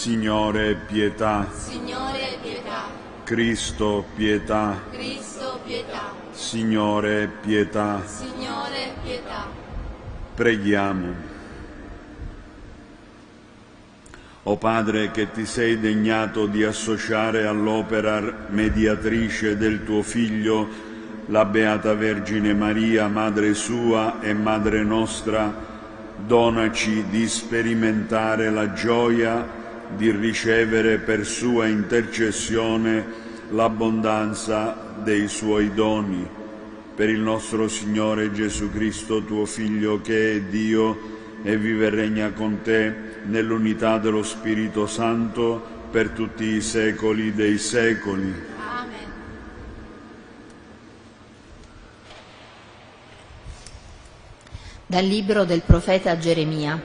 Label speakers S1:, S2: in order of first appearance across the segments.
S1: Signore, pietà.
S2: Signore, pietà.
S1: Cristo, pietà.
S2: Cristo, pietà.
S1: Signore, pietà.
S2: Signore, pietà.
S1: Preghiamo. O Padre, che ti sei degnato di associare all'opera mediatrice del tuo Figlio, la Beata Vergine Maria, Madre sua e Madre nostra, donaci di sperimentare la gioia di ricevere per sua intercessione l'abbondanza dei suoi doni. Per il nostro Signore Gesù Cristo, tuo Figlio, che è Dio e vive e regna con te nell'unità dello Spirito Santo per tutti i secoli dei secoli.
S2: Amen.
S3: Dal libro del profeta Geremia.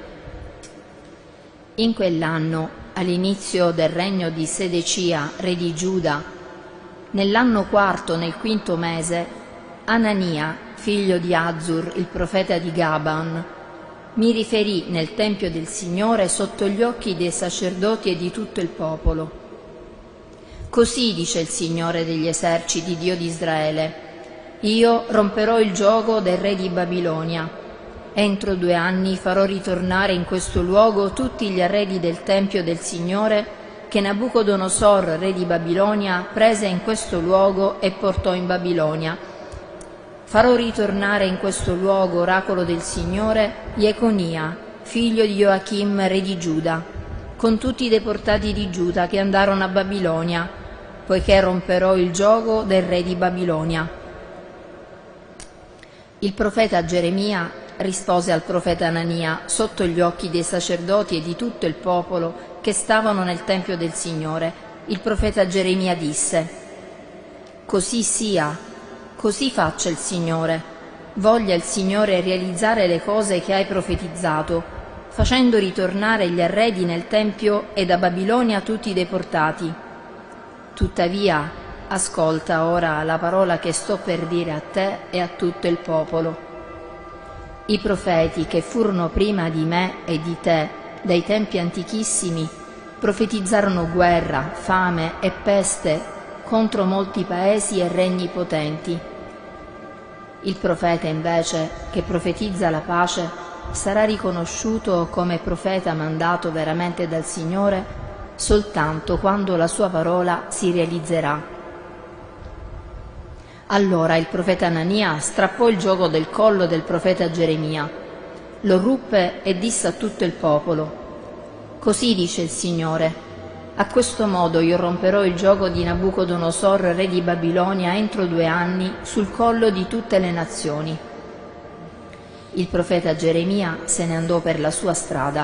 S3: In quell'anno, all'inizio del regno di Sedecia, re di Giuda, nell'anno quarto, nel quinto mese, Anania, figlio di Azzur, il profeta di Gabaon, mi riferì nel Tempio del Signore sotto gli occhi dei sacerdoti e di tutto il popolo. Così dice il Signore degli eserciti, Dio di Israele: io romperò il giogo del re di Babilonia. Entro 2 anni farò ritornare in questo luogo tutti gli arredi del Tempio del Signore che Nabucodonosor, re di Babilonia, prese in questo luogo e portò in Babilonia. Farò ritornare in questo luogo, oracolo del Signore, Jeconia, figlio di Joachim, re di Giuda, con tutti i deportati di Giuda che andarono a Babilonia, poiché romperò il giogo del re di Babilonia. Il profeta Geremia rispose al profeta Anania sotto gli occhi dei sacerdoti e di tutto il popolo che stavano nel Tempio del Signore. Il profeta Geremia disse: così sia, così faccia il Signore. Voglia il Signore realizzare le cose che hai profetizzato, facendo ritornare gli arredi nel Tempio e da Babilonia tutti i deportati. Tuttavia, ascolta ora la parola che sto per dire a te e a tutto il popolo. I profeti che furono prima di me e di te, dai tempi antichissimi, profetizzarono guerra, fame e peste contro molti paesi e regni potenti. Il profeta invece, che profetizza la pace, sarà riconosciuto come profeta mandato veramente dal Signore soltanto quando la sua parola si realizzerà. Allora il profeta Anania strappò il giogo del collo del profeta Geremia, lo ruppe e disse a tutto il popolo: così dice il Signore: a questo modo io romperò il giogo di Nabucodonosor, re di Babilonia, entro 2 anni sul collo di tutte le nazioni. Il profeta Geremia se ne andò per la sua strada.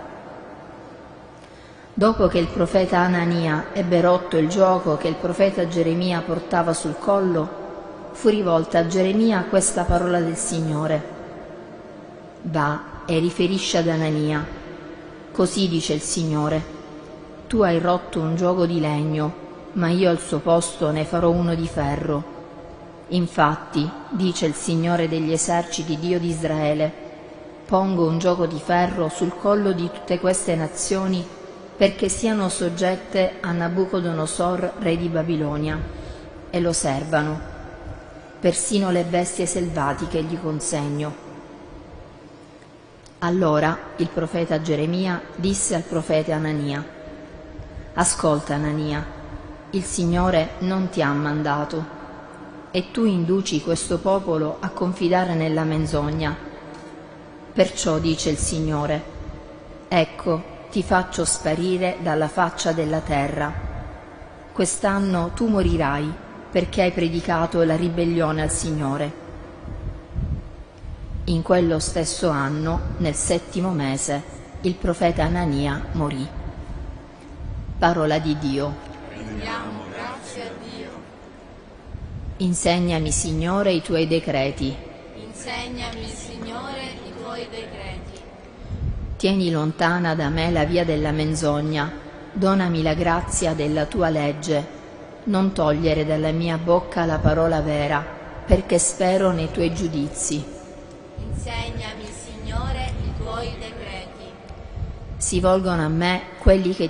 S3: Dopo che il profeta Anania ebbe rotto il giogo che il profeta Geremia portava sul collo, fu rivolta a Geremia questa parola del Signore: va e riferisci ad Anania, così dice il Signore: tu hai rotto un giogo di legno, ma io al suo posto ne farò uno di ferro. Infatti, dice il Signore degli eserciti, Dio di Israele, pongo un giogo di ferro sul collo di tutte queste nazioni perché siano soggette a Nabucodonosor, re di Babilonia, e lo servano. Persino le bestie selvatiche gli consegno. Allora il profeta Geremia disse al profeta Anania: ascolta Anania, il Signore non ti ha mandato, e tu induci questo popolo a confidare nella menzogna. Perciò dice il Signore: ecco, ti faccio sparire dalla faccia della terra. Quest'anno tu morirai, perché hai predicato la ribellione al Signore. In quello stesso anno, nel 7° mese, il profeta Anania morì. Parola di Dio.
S2: Rendiamo grazie a Dio.
S3: Insegnami, Signore, i tuoi decreti.
S2: Insegnami, Signore, i tuoi decreti.
S3: Tieni lontana da me la via della menzogna, donami la grazia della tua legge. Non togliere dalla mia bocca la parola vera, perché spero nei tuoi giudizi.
S2: Insegnami, Signore, i tuoi decreti.
S3: Si volgono a me quelli che